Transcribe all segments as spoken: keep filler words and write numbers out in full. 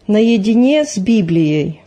Наедине с Библией.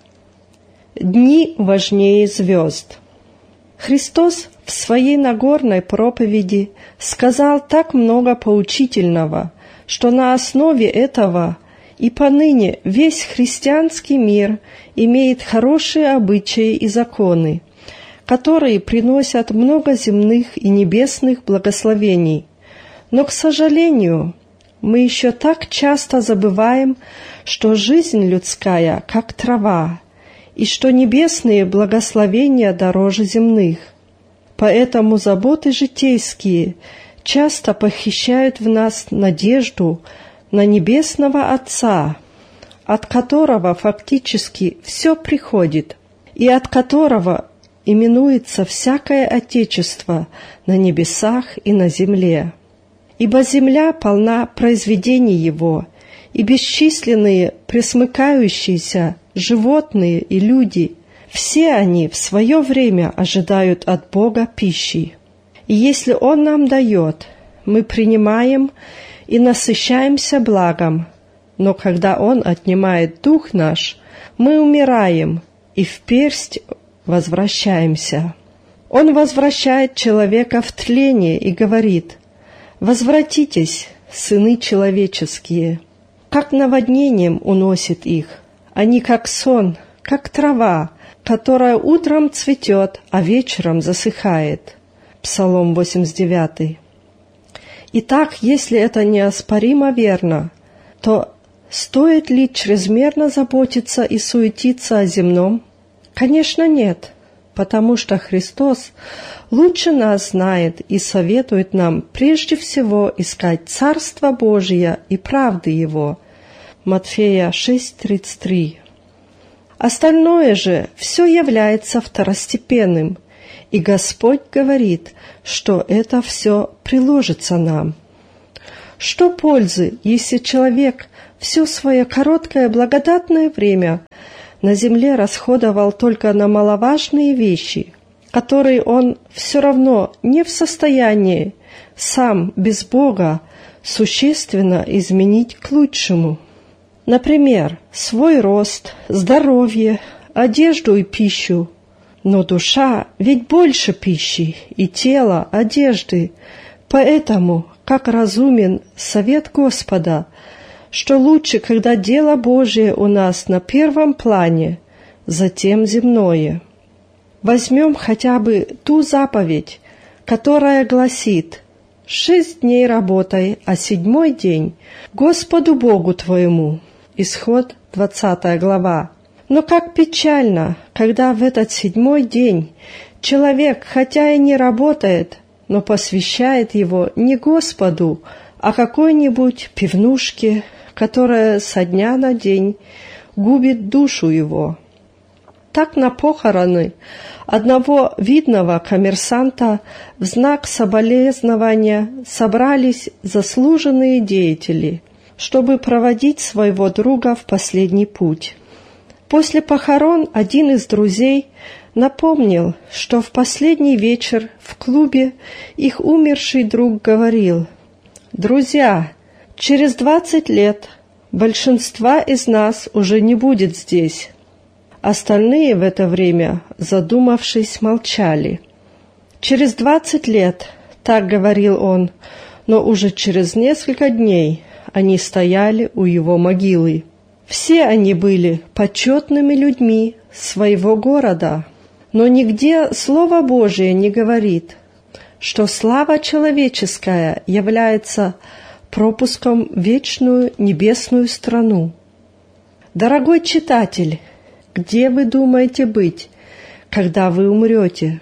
Дни важнее звезд. Христос в своей Нагорной проповеди сказал так много поучительного, что на основе этого и поныне весь христианский мир имеет хорошие обычаи и законы, которые приносят много земных и небесных благословений. Но, к сожалению, мы еще так часто забываем, что жизнь людская, как трава, и что небесные благословения дороже земных. Поэтому заботы житейские часто похищают в нас надежду на Небесного Отца, от которого фактически все приходит, и от которого именуется всякое Отечество на небесах и на земле. Ибо земля полна произведений Его, и бесчисленные пресмыкающиеся животные и люди, все они в свое время ожидают от Бога пищи. И если Он нам дает, мы принимаем и насыщаемся благом, но когда Он отнимает дух наш, мы умираем и вперсть возвращаемся. Он возвращает человека в тление и говорит: «Возвратитесь, сыны человеческие». Как наводнением уносит их. Они как сон, как трава, которая утром цветет, а вечером засыхает. Псалом восемьдесят девять. Итак, если это неоспоримо верно, то стоит ли чрезмерно заботиться и суетиться о земном? Конечно, нет, потому что Христос лучше нас знает и советует нам прежде всего искать Царство Божие и правды Его. Матфея шесть тридцать три. Остальное же все является второстепенным, и Господь говорит, что это все приложится нам. Что пользы, если человек все свое короткое благодатное время на земле расходовал только на маловажные вещи, которые он все равно не в состоянии сам без Бога существенно изменить к лучшему? Например, свой рост, здоровье, одежду и пищу. Но душа ведь больше пищи, и тело одежды. Поэтому, как разумен совет Господа, что лучше, когда дело Божие у нас на первом плане, затем земное. Возьмем хотя бы ту заповедь, которая гласит: «Шесть дней работай, а седьмой день Господу Богу твоему». Исход двадцатая глава. Но как печально, когда в этот седьмой день человек, хотя и не работает, но посвящает его не Господу, а какой-нибудь пивнушке, которая со дня на день губит душу его. Так на похороны одного видного коммерсанта в знак соболезнования собрались заслуженные деятели, чтобы проводить своего друга в последний путь. После похорон один из друзей напомнил, что в последний вечер в клубе их умерший друг говорил: «Друзья, через двадцать лет большинства из нас уже не будет здесь». Остальные в это время, задумавшись, молчали. «Через двадцать лет», — так говорил он, но уже через несколько дней они стояли у его могилы. Все они были почетными людьми своего города, но нигде Слово Божие не говорит, что слава человеческая является пропуском в вечную небесную страну. Дорогой читатель, где вы думаете быть, когда вы умрете?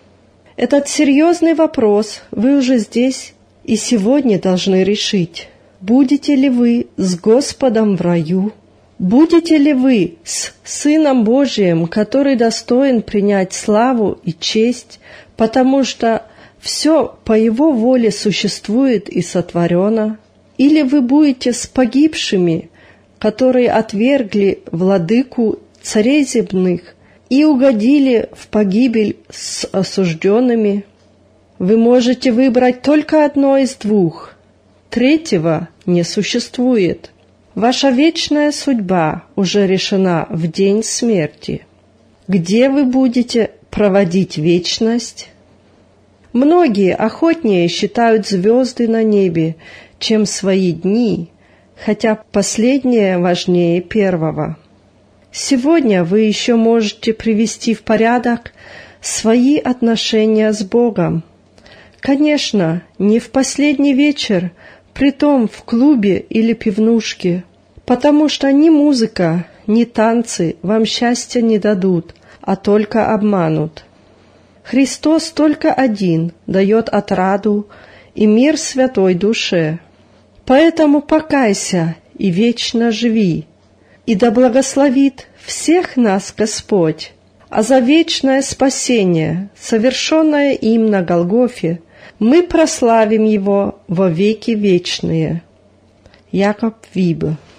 Этот серьезный вопрос вы уже здесь и сегодня должны решить. Будете ли вы с Господом в раю? Будете ли вы с Сыном Божиим, который достоин принять славу и честь, потому что все по Его воле существует и сотворено? Или вы будете с погибшими, которые отвергли владыку царей земных и угодили в погибель с осужденными? Вы можете выбрать только одно из двух. Третьего не существует. Ваша вечная судьба уже решена в день смерти. Где вы будете проводить вечность? Многие охотнее считают звезды на небе, чем свои дни, хотя последнее важнее первого. Сегодня вы еще можете привести в порядок свои отношения с Богом. Конечно, не в последний вечер, притом в клубе или пивнушке, потому что ни музыка, ни танцы вам счастья не дадут, а только обманут. Христос только один дает отраду и мир святой душе. Поэтому покайся и вечно живи, и да благословит всех нас Господь, а за вечное спасение, совершенное им на Голгофе, мы прославим Его во веки вечные. Якоб Вибе.